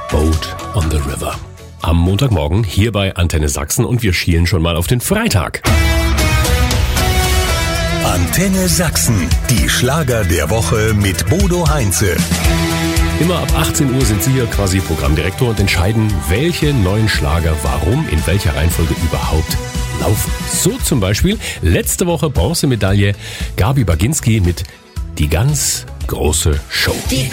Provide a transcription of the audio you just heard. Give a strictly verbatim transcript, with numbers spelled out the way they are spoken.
Boat on the River. Am Montagmorgen hier bei Antenne Sachsen und wir schielen schon mal auf den Freitag. Antenne Sachsen, die Schlager der Woche mit Bodo Heinze. Immer ab achtzehn Uhr sind Sie hier quasi Programmdirektor und entscheiden, welche neuen Schlager warum in welcher Reihenfolge überhaupt laufen. So zum Beispiel letzte Woche Bronzemedaille Gabi Baginski mit Die ganz große Show. Die